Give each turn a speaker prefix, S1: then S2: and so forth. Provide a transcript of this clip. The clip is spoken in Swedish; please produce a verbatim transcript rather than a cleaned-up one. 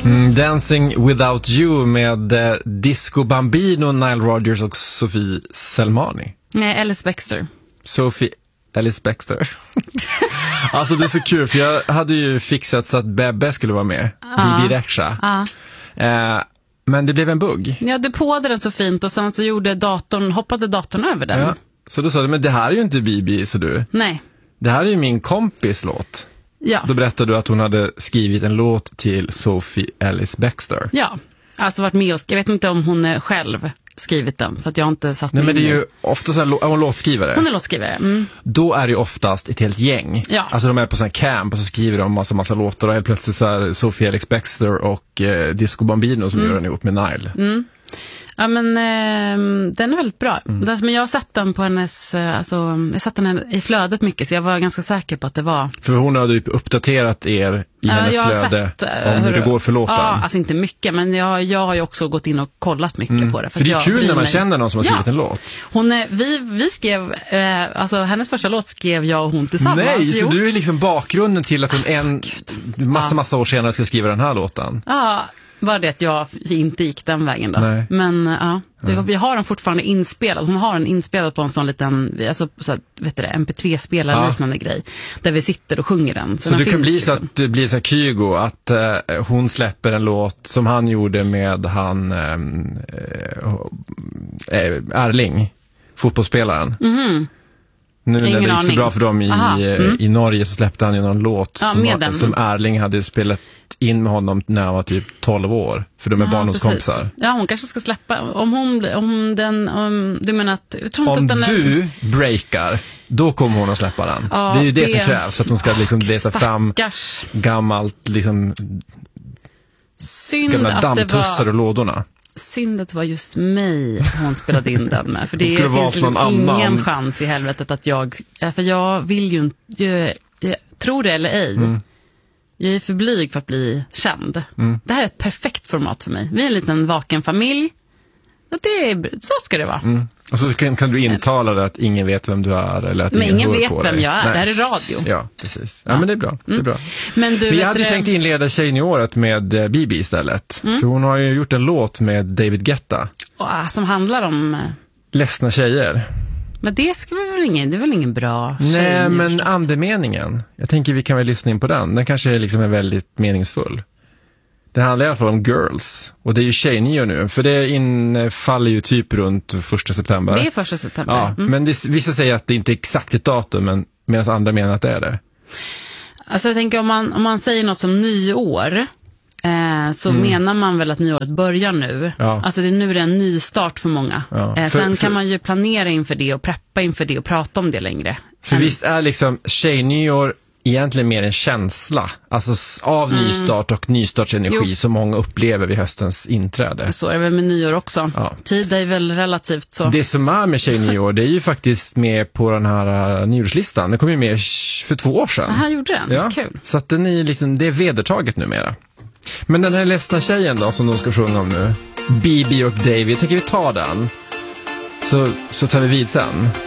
S1: Mm, Dancing Without You med eh, Disco Bambino, Nile Rodgers och Sophie Selmani.
S2: Nej, Alice Baxter.
S1: Sophie Alice Baxter. Alltså det är så kul, för jag hade ju fixat så att Bebbe skulle vara med.
S2: Ja.
S1: Bibi Rexha.
S2: Ja.
S1: Eh, men det blev en bugg.
S2: Ja, du påade den så fint och sen så gjorde datorn, hoppade datorn över den.
S1: Ja. Så då sa du, men det här är ju inte Bibi, så du.
S2: Nej.
S1: Det här är ju min kompis låt.
S2: Ja.
S1: Då berättade du att hon hade skrivit en låt till Sophie Alice Baxter.
S2: Ja, alltså varit med oss. Jag vet inte om hon är själv skrivit den, för att jag har inte satt mig
S1: Nej, men det är
S2: in i-
S1: ju ofta så här, är hon låtskrivare.
S2: Hon är låtskrivare. Mm.
S1: Då är det ju oftast ett helt gäng.
S2: Ja.
S1: Alltså de är på sån här camp och så skriver de massa, massa låtar och helt plötsligt så är Sophie Alex Baxter och eh, Disco Bambino som
S2: Mm.
S1: gör den ihop med Nile.
S2: Mm. Ja, men eh, den är väldigt bra.
S1: Mm.
S2: Men jag har sett den på hennes, eh, alltså, jag satt den i flödet mycket, så jag var ganska säker på att det var...
S1: För hon har ju uppdaterat er i
S2: Ja,
S1: hennes
S2: jag har
S1: flöde
S2: sett, eh,
S1: om hur det går för låten.
S2: Ja, alltså inte mycket, men jag, jag har ju också gått in och kollat mycket
S1: Mm.
S2: på det.
S1: För, det är
S2: jag
S1: kul
S2: bryr
S1: när man
S2: mig.
S1: känner någon som har skrivit
S2: Ja.
S1: en låt.
S2: Hon är, vi, vi skrev, eh, alltså hennes första låt skrev jag och hon tillsammans.
S1: Nej, så
S2: Jo.
S1: du är liksom bakgrunden till att hon
S2: Alltså,
S1: en
S2: gud.
S1: massa,
S2: Ja.
S1: massa år senare ska skriva den här låten.
S2: Ja, var det att jag inte gick den vägen då.
S1: Nej.
S2: Men ja, vi, vi har den fortfarande inspelad. Hon har den inspelad på en sån liten, alltså, så här, vet du det, M P tre-spelare
S1: Ja.
S2: liknande grej. Där vi sitter och sjunger den.
S1: Så
S2: den
S1: det kan
S2: finns
S1: bli så
S2: liksom.
S1: att det blir så här Kygo, att eh, hon släpper en låt som han gjorde med han ehm, eh, Erling, fotbollsspelaren.
S2: Mhm.
S1: Nu när det
S2: Ingen
S1: gick så
S2: aning.
S1: bra för dem i,
S2: Aha, mm.
S1: i Norge så släppte han ju någon låt
S2: Ja,
S1: som,
S2: med
S1: var,
S2: den.
S1: som Erling hade spelat in med honom när han var typ tolv år. För de är
S2: Ja,
S1: barndomskompisar.
S2: precis. Ja, hon kanske ska släppa, om hon, blir- om den, om, du menar att, jag tror inte
S1: Om
S2: att den är...
S1: du breakar, då kommer hon att släppa den.
S2: Ja,
S1: det är ju det,
S2: det-
S1: som krävs, att hon ska liksom leta fram
S2: Stackars.
S1: gammalt, liksom,
S2: Synd
S1: gamla
S2: att det
S1: dammtussar
S2: var...
S1: och lådorna.
S2: Synd att det var just mig hon spelade in den med. För det
S1: Det skulle vara
S2: finns
S1: någon
S2: liksom ingen
S1: annan.
S2: chans i helvetet att jag... ja, För jag vill ju inte... Jag, jag, tror det eller ej.
S1: Mm.
S2: Jag är för blyg för att bli känd.
S1: Mm.
S2: Det här är ett perfekt format för mig. Vi är en liten vaken familj. Och det är, så ska det vara.
S1: Mm. Och så kan, kan du intala det att ingen vet vem du är. Eller att
S2: Men
S1: ingen
S2: ingen
S1: hör
S2: vet
S1: på
S2: vem
S1: dig.
S2: jag är.
S1: Nej.
S2: Det här är radio.
S1: Ja, precis. Ja,
S2: Ja.
S1: men det är bra. Det är bra.
S2: Men du,
S1: Vi
S2: vet
S1: hade ju
S2: du-
S1: tänkt inleda tjejnyåret med eh, Bibi istället.
S2: Mm.
S1: För hon har ju gjort en låt med David Guetta.
S2: Åh, som handlar om...
S1: Ledsna tjejer.
S2: Men det ska vi väl ingen... Det är väl ingen bra
S1: Nej,
S2: tjej,
S1: men
S2: förstås.
S1: andemeningen. Jag tänker vi kan väl lyssna in på den. Den kanske är liksom är väldigt meningsfull. Det handlar i alla fall om girls. Och det är ju tjejnyår nu. För det infaller ju typ runt första september.
S2: Det är första september.
S1: Ja,
S2: Mm.
S1: men det, vissa säger att det inte är exakt ett datum, men medan andra menar att det är det.
S2: Alltså jag tänker om man, om man säger något som nyår, eh, så menar man väl att nyåret börjar nu.
S1: Ja.
S2: Alltså det är nu det är en ny start för många.
S1: Ja,
S2: Eh,
S1: för-
S2: sen
S1: för-
S2: kan man ju planera inför det och preppa inför det och prata om det längre.
S1: För
S2: än-
S1: visst är liksom tjejnyår egentligen mer en känsla. Alltså s- av nystart och nystartsenergi
S2: Jo.
S1: som många upplever vid höstens inträde.
S2: Så är det väl med nyår också.
S1: Ja.
S2: Tid är väl relativt så.
S1: Det som är med tjejnyår, det är ju faktiskt med på den här uh, nyårslistan. Den kom ju med för två år sedan.
S2: Aha, gjorde den?
S1: Ja,
S2: Kul.
S1: så att den är liksom, det är vedertaget numera. Men den här ledsna tjejen då, som de ska sjunga om nu, Bibi och David, tänker vi ta den? Så, så tar vi vid sen.